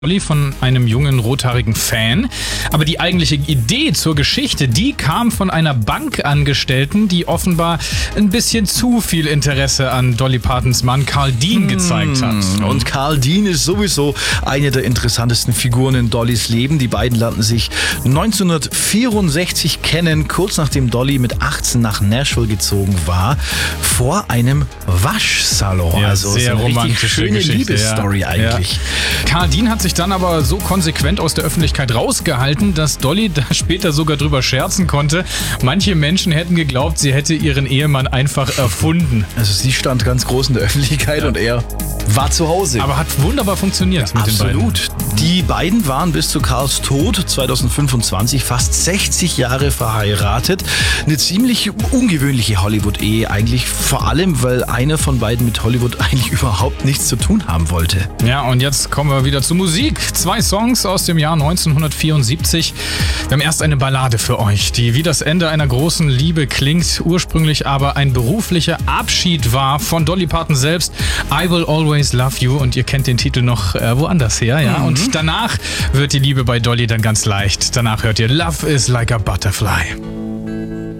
Dolly von einem jungen rothaarigen Fan. Aber die eigentliche Idee zur Geschichte, die kam von einer Bankangestellten, die offenbar ein bisschen zu viel Interesse an Dolly Partons Mann Carl Dean gezeigt hat. Und Carl Dean ist sowieso eine der interessantesten Figuren in Dollys Leben. Die beiden lernten sich 1964 kennen, kurz nachdem Dolly mit 18 nach Nashville gezogen war, vor einem Waschsalon. Ja, also sehr so eine richtig romantische schöne Geschichte, Liebesstory eigentlich. Ja. Carl Dean hat sich dann aber so konsequent aus der Öffentlichkeit rausgehalten, dass Dolly da später sogar drüber scherzen konnte. Manche Menschen hätten geglaubt, sie hätte ihren Ehemann einfach erfunden. Also sie stand ganz groß in der Öffentlichkeit und er war zu Hause. Aber hat wunderbar funktioniert mit den beiden. Absolut. Die beiden waren bis zu Carls Tod 2025 fast 60 Jahre verheiratet. Eine ziemlich ungewöhnliche Hollywood-Ehe eigentlich, vor allem, weil einer von beiden mit Hollywood eigentlich überhaupt nichts zu tun haben wollte. Ja, und jetzt kommen wir wieder zur Musik. 2 Songs aus dem Jahr 1974. Wir haben erst eine Ballade für euch, die wie das Ende einer großen Liebe klingt, ursprünglich aber ein beruflicher Abschied war von Dolly Parton selbst. I Will Always Love You, und ihr kennt den Titel noch woanders her, ja. Und danach wird die Liebe bei Dolly dann ganz leicht. Danach hört ihr Love is like a Butterfly.